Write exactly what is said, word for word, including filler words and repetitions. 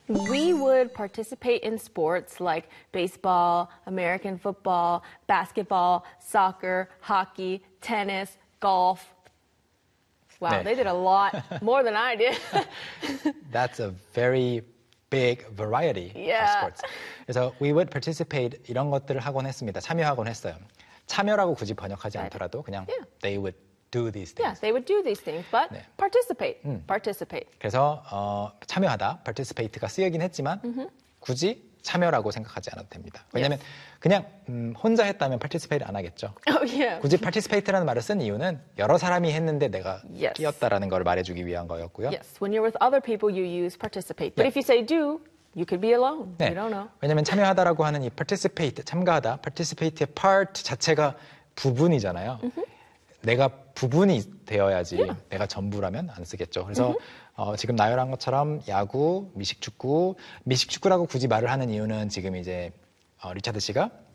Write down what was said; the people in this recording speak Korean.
We would participate in sports like baseball, American football, basketball, soccer, hockey, tennis, golf. Wow, 네. they did a lot more than I did. That's a very big variety Yeah. of sports. 그래서 we would participate 이런 것들을 하곤 했습니다. 참여하곤 했어요. 참여라고 굳이 번역하지 않더라도 그냥 Yeah. they would do these things. Yeah, they would do these things, but 네. participate, participate. 그래서 어, 참여하다, participate가 쓰여긴 했지만 굳이 참여라고 생각하지 않아도 됩니다. 왜냐하면 그냥 음, 혼자 했다면 participate 안 하겠죠. Oh, yeah. 굳이 participate라는 말을 쓴 이유는 여러 사람이 했는데 내가 Yes. 끼었다라는 걸 말해주기 위한 거였고요. Yes, when you're with other people, you use participate. But Yeah. if you say do, you could be alone. 네. You don't know. 왜냐하면 참여하다라고 하는 이 participate, 참가하다, participate의 part 자체가 부분이잖아요. 내가 부분이 되어야지 Yeah. 내가 전부라면 안 쓰겠죠. 그래서 어, 지금 나열한 것처럼 야구, 미식축구, 미식축구라고 굳이 말을 하는 이유는 지금 이제 어, 리차드 씨가